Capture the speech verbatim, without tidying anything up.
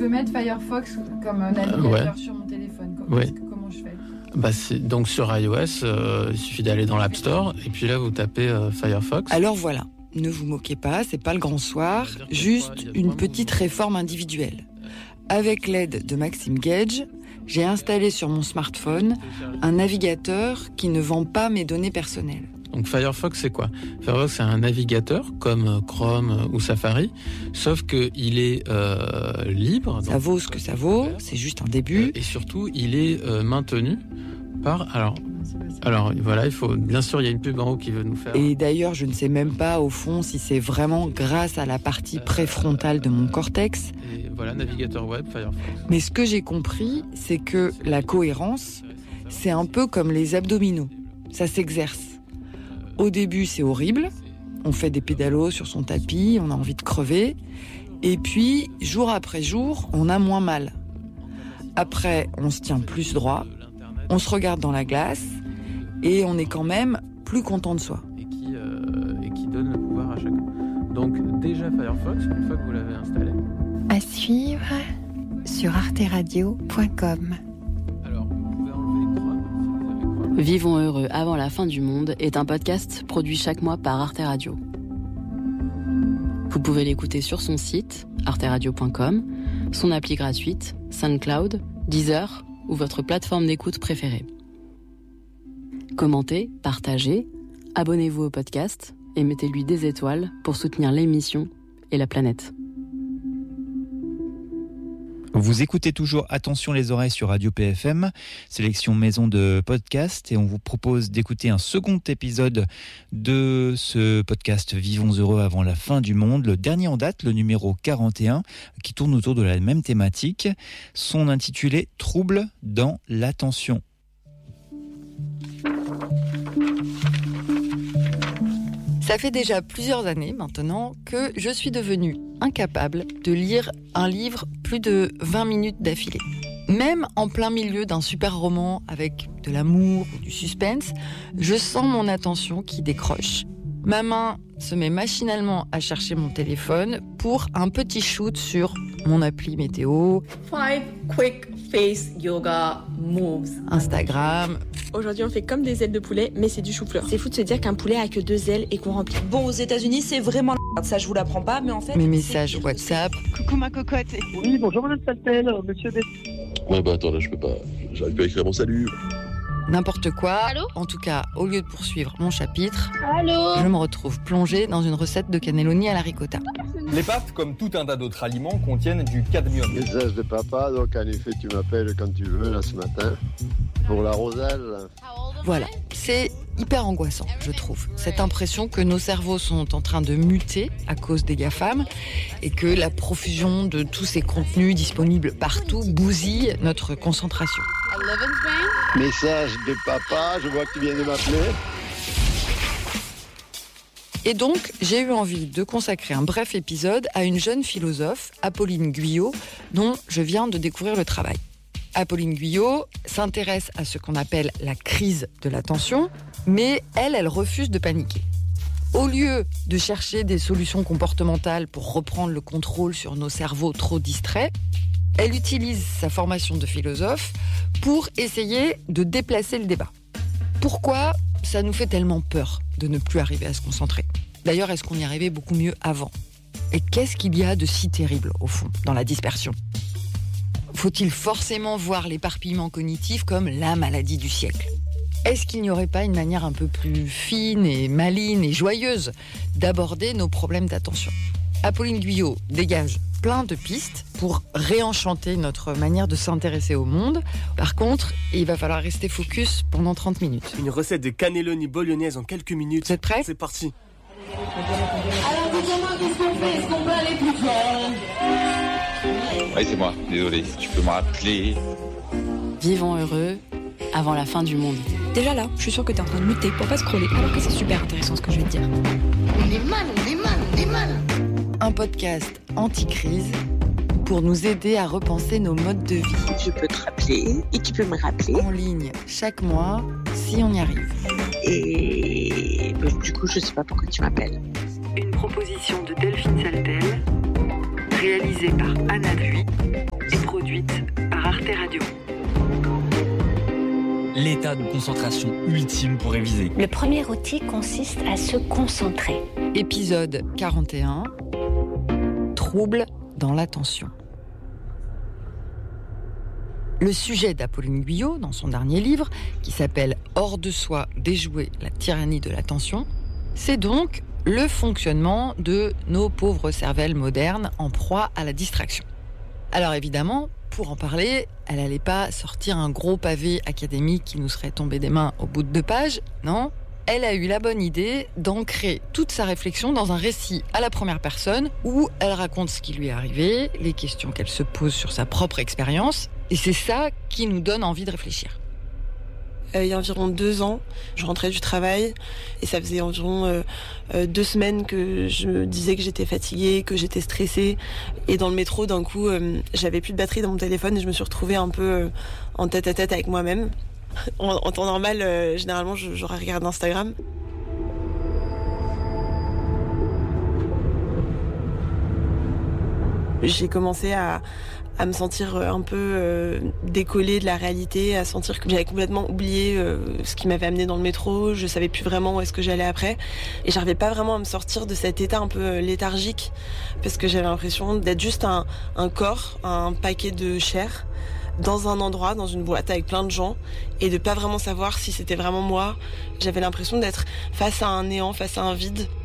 veux mettre Firefox comme navigateur ouais. sur mon téléphone. Comment, ouais. comment je fais ? Bah c'est, donc sur iOS, euh, il suffit d'aller dans l'App Store et puis là vous tapez euh, Firefox. Alors voilà, ne vous moquez pas, c'est pas le grand soir, juste une petite réforme individuelle. Avec l'aide de Maxime Gage, j'ai installé sur mon smartphone un navigateur qui ne vend pas mes données personnelles. Donc Firefox, c'est quoi ? Firefox, c'est un navigateur comme Chrome ou Safari, sauf qu'il est euh, libre. Ça vaut ce que ça vaut, c'est juste un début. Et surtout, il est euh, maintenu par... Alors, alors voilà, il faut, bien sûr, il y a une pub en haut qui veut nous faire... Et d'ailleurs, je ne sais même pas, au fond, si c'est vraiment grâce à la partie préfrontale de mon cortex. Et voilà, navigateur web, Firefox. Mais ce que j'ai compris, c'est que la cohérence, c'est un peu comme les abdominaux. Ça s'exerce. Au début, c'est horrible. On fait des pédalos sur son tapis, on a envie de crever. Et puis, jour après jour, on a moins mal. Après, on se tient plus droit, on se regarde dans la glace et on est quand même plus content de soi. Et qui, euh, et qui donne le pouvoir à chacun. Donc déjà Firefox, une fois que vous l'avez installé. À suivre sur arte radio point com. Alors, vous pouvez enlever Chrome si vous avez Chrome. Vivons heureux avant la fin du monde est un podcast produit chaque mois par Arte Radio. Vous pouvez l'écouter sur son site, arte radio point com, son appli gratuite, SoundCloud, Deezer ou votre plateforme d'écoute préférée. Commentez, partagez, abonnez-vous au podcast et mettez-lui des étoiles pour soutenir l'émission et la planète. Vous écoutez toujours Attention les oreilles sur Radio P F M, sélection maison de podcast, et on vous propose d'écouter un second épisode de ce podcast Vivons heureux avant la fin du monde, le dernier en date, le numéro quarante et un, qui tourne autour de la même thématique, son intitulé « Troubles dans l'attention ». Ça fait déjà plusieurs années maintenant que je suis devenue incapable de lire un livre plus de vingt minutes d'affilée. Même en plein milieu d'un super roman avec de l'amour ou du suspense, je sens mon attention qui décroche. Ma main se met machinalement à chercher mon téléphone pour un petit shoot sur mon appli météo, Five quick face yoga moves. Instagram. Aujourd'hui, on fait comme des ailes de poulet, mais c'est du chou-fleur. C'est fou de se dire qu'un poulet a que deux ailes et qu'on remplit. Bon, aux États-Unis, c'est vraiment la merde. Ça, je vous l'apprends pas, mais en fait. Mes messages WhatsApp. Coucou ma cocotte. Oui, bonjour Madame Saltel, Monsieur B. Ouais, bah attends, là, je peux pas. J'arrive pas à écrire mon salut. N'importe quoi. Allô ? En tout cas, au lieu de poursuivre mon chapitre, Allô ? je me retrouve plongée dans une recette de cannelloni à la ricotta. Les pâtes, comme tout un tas d'autres aliments, contiennent du cadmium. Message de papa, donc en effet, tu m'appelles quand tu veux, là, ce matin, pour l'arrosage. Voilà, c'est hyper angoissant, je trouve. Cette impression que nos cerveaux sont en train de muter à cause des GAFAM et que la profusion de tous ces contenus disponibles partout bousille notre concentration. Message de papa, je vois que tu viens de m'appeler. Et donc, j'ai eu envie de consacrer un bref épisode à une jeune philosophe, Apolline Guyot, dont je viens de découvrir le travail. Apolline Guyot s'intéresse à ce qu'on appelle la crise de l'attention, mais elle, elle refuse de paniquer. Au lieu de chercher des solutions comportementales pour reprendre le contrôle sur nos cerveaux trop distraits, elle utilise sa formation de philosophe pour essayer de déplacer le débat. Pourquoi ça nous fait tellement peur de ne plus arriver à se concentrer ? D'ailleurs, est-ce qu'on y arrivait beaucoup mieux avant ? Et qu'est-ce qu'il y a de si terrible, au fond, dans la dispersion ? Faut-il forcément voir l'éparpillement cognitif comme la maladie du siècle ? Est-ce qu'il n'y aurait pas une manière un peu plus fine et maligne et joyeuse d'aborder nos problèmes d'attention ? Apolline Guyot dégage plein de pistes pour réenchanter notre manière de s'intéresser au monde. Par contre, il va falloir rester focus pendant trente minutes. Une recette de cannelloni bolognaise en quelques minutes. Vous êtes prêts ? C'est parti. Alors, dites-moi, qu'est-ce qu'on fait ? Est-ce qu'on peut aller plus fort ? Oui, c'est moi. Désolé, si tu peux me rappeler. Vivons heureux avant la fin du monde. Déjà là, je suis sûre que t'es en train de lutter pour pas scroller, alors que c'est super intéressant ce que je vais te dire. On est mal, on est mal, on est mal. Un podcast anti-crise pour nous aider à repenser nos modes de vie. Je peux te rappeler et tu peux me rappeler. En ligne chaque mois, si on y arrive. Et bah, du coup, je sais pas pourquoi tu m'appelles. Une proposition de Delphine Saltel, réalisée par Anna Duy, Arte Radio. L'état de concentration ultime pour réviser. Le premier outil consiste à se concentrer. Épisode quarante et un. Trouble dans l'attention. Le sujet d'Apolline Guyot, dans son dernier livre, qui s'appelle « Hors de soi, déjouer la tyrannie de l'attention », c'est donc le fonctionnement de nos pauvres cervelles modernes en proie à la distraction. Alors évidemment, pour en parler, elle n'allait pas sortir un gros pavé académique qui nous serait tombé des mains au bout de deux pages, non. Elle a eu la bonne idée d'ancrer toute sa réflexion dans un récit à la première personne où elle raconte ce qui lui est arrivé, les questions qu'elle se pose sur sa propre expérience, et c'est ça qui nous donne envie de réfléchir. Euh, il y a environ deux ans, je rentrais du travail et ça faisait environ euh, euh, deux semaines que je me disais que j'étais fatiguée, que j'étais stressée. Et dans le métro, d'un coup, euh, j'avais plus de batterie dans mon téléphone et je me suis retrouvée un peu euh, en tête à tête avec moi-même. En, en temps normal, euh, généralement, je, j'aurais regardé Instagram. J'ai commencé à, à me sentir un peu euh, décollée de la réalité, à sentir que j'avais complètement oublié euh, ce qui m'avait amené dans le métro. Je savais plus vraiment où est-ce que j'allais après. Et j'arrivais pas vraiment à me sortir de cet état un peu léthargique, parce que j'avais l'impression d'être juste un, un corps, un paquet de chair, dans un endroit, dans une boîte avec plein de gens, et de pas vraiment savoir si c'était vraiment moi. J'avais l'impression d'être face à un néant, face à un vide.